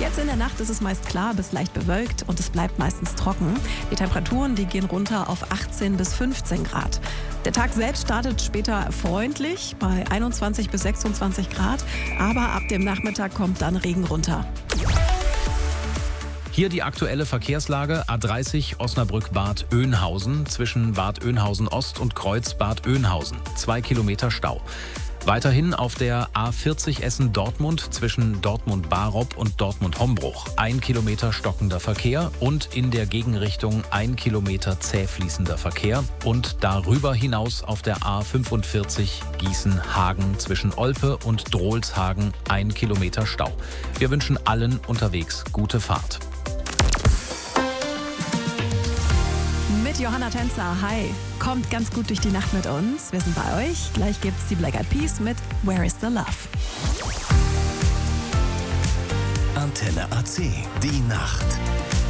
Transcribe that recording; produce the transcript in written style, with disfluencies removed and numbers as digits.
Jetzt in der Nacht ist es meist klar bis leicht bewölkt und es bleibt meistens trocken. Die Temperaturen, die gehen runter auf 18 bis 15 Grad. Der Tag selbst startet später freundlich bei 21 bis 26 Grad, aber ab dem Nachmittag kommt dann Regen runter. Hier die aktuelle Verkehrslage: A30 Osnabrück-Bad Oeynhausen zwischen Bad Oeynhausen Ost und Kreuz Bad Oeynhausen. 2 Kilometer Stau. Weiterhin auf der A40 Essen-Dortmund zwischen Dortmund-Barob und Dortmund-Hombruch. 1 Kilometer stockender Verkehr und in der Gegenrichtung 1 Kilometer zäh fließender Verkehr. Und darüber hinaus auf der A45 Gießen-Hagen zwischen Olpe und Drohlshagen 1 Kilometer Stau. Wir wünschen allen unterwegs gute Fahrt. Mit Johanna Tänzer, hi. Kommt ganz gut durch die Nacht mit uns. Wir sind bei euch. Gleich gibt's die Black Eyed Peas mit Where is the Love? Antenne AC, die Nacht.